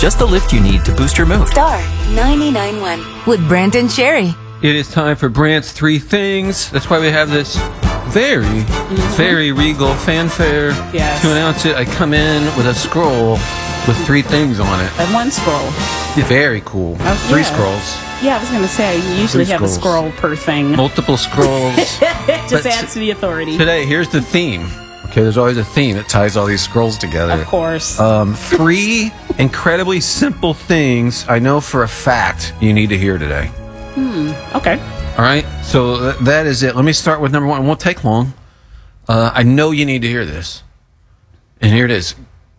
Just the lift you need to boost your mood. Star 99.1 with Brant and Sherry. It is time for Brant's Three Things. That's why we have this very regal fanfare to announce it. I come in with a scroll with three things on it. And one scroll. Very cool. Oh, Three yeah. scrolls. Yeah, I was going to say, I usually have a scroll per thing. Multiple scrolls. Just adds to the authority. Today, here's the theme. Okay, there's always a theme that ties all these scrolls together. Of course. Three incredibly simple things I know for a fact you need to hear today. Okay. All right, so that is it. Let me start with number one. It won't take long. I know you need to hear this. And here it is.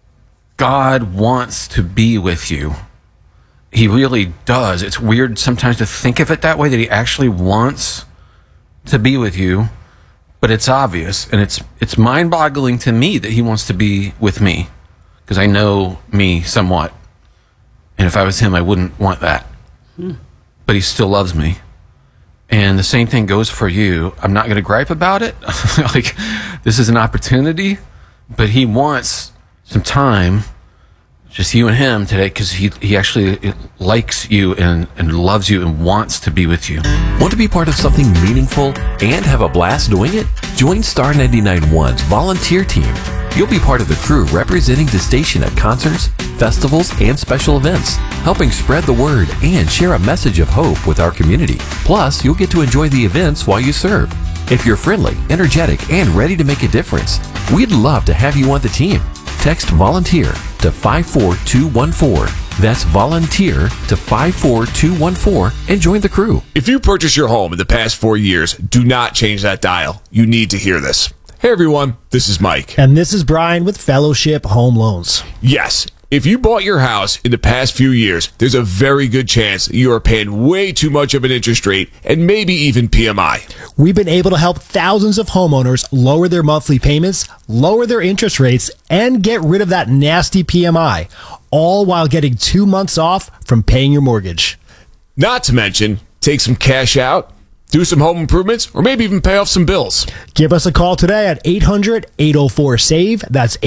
God wants to be with you. He really does. It's weird sometimes to think of it that way, that he actually wants to be with you. But it's obvious, and it's mind-boggling to me that he wants to be with me, because I know me somewhat. And if I was him, I wouldn't want that. But he still loves me. And the same thing goes for you. I'm not going to gripe about it. Like, this is an opportunity, but he wants some time, just you and him today, because he actually likes you and loves you and wants to be with you. Want to be part of something meaningful and have a blast doing it? Join Star 99.1's volunteer team. You'll be part of the crew representing the station at concerts, festivals, and special events, helping spread the word and share a message of hope with our community. Plus, you'll get to enjoy the events while you serve. If you're friendly, energetic, and ready to make a difference, we'd love to have you on the team. Text volunteer to 54214. That's volunteer to 54214 and join the crew. If you purchased your home in the past 4 years, do not change that dial. You need to hear this. Hey everyone, this is Mike. And this is Brian with Fellowship Home Loans. Yes, if you bought your house in the past few years, there's a very good chance that you are paying way too much of an interest rate and maybe even PMI. We've been able to help thousands of homeowners lower their monthly payments, lower their interest rates, and get rid of that nasty PMI, all while getting 2 months off from paying your mortgage. Not to mention, take some cash out, do some home improvements, or maybe even pay off some bills. Give us a call today at 800-804-SAVE. That's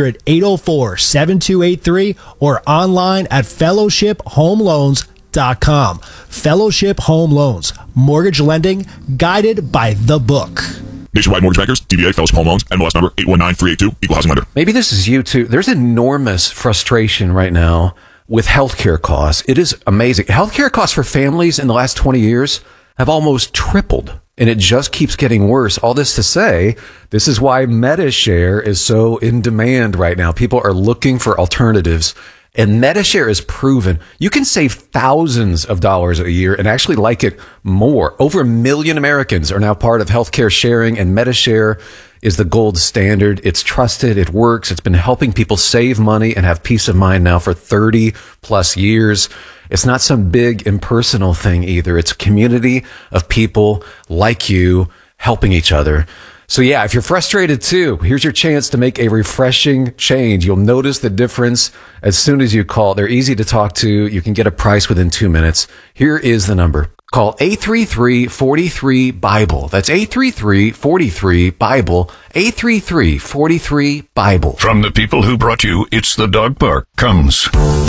800-804-7283, or online at fellowshiphomeloans.com. Fellowship Home Loans. Mortgage lending guided by the book. Nationwide Mortgage Bankers, DBA Fellowship Home Loans, NMLS number 819382, Equal Housing Lender. Maybe this is you too. There's enormous frustration right now with healthcare costs. It is amazing. Healthcare costs for families in the last 20 years have almost tripled, and it just keeps getting worse. All this to say, this is why MediShare is so in demand right now. People are looking for alternatives, and MediShare is proven. You can save thousands of dollars a year and actually like it more. Over 1 million Americans are now part of healthcare sharing, and MediShare is the gold standard. It's trusted. It works. It's been helping people save money and have peace of mind now for 30 plus years. It's not some big impersonal thing either. It's a community of people like you helping each other. So yeah, if you're frustrated too, here's your chance to make a refreshing change. You'll notice the difference as soon as you call. They're easy to talk to. You can get a price within 2 minutes. Here is the number. Call 833-43-BIBLE. That's 833-43-BIBLE. 833-43-BIBLE. From the people who brought you It's the Dog Park comes